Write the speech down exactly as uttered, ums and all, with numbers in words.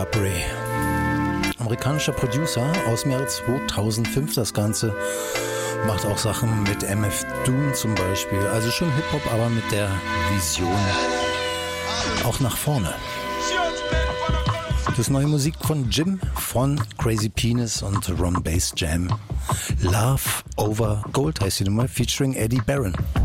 Bradbury. Amerikanischer Producer aus dem Jahre zweitausendfünf das Ganze. Macht auch Sachen mit M F Doom zum Beispiel. Also schon Hip-Hop, aber mit der Vision auch nach vorne. Das ist neue Musik von Jim von Crazy Penis und Ron Bass Jam. Love Over Gold heißt die Nummer, featuring Eddie Barron.